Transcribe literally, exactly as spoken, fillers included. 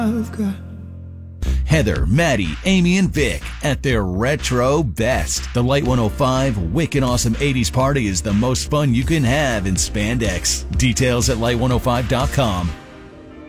I've got. Heather, Maddie, Amy, and Vic at their retro best. The Light one oh five Wicked Awesome eighties Party is the most fun you can have in spandex. Details at light one oh five dot com.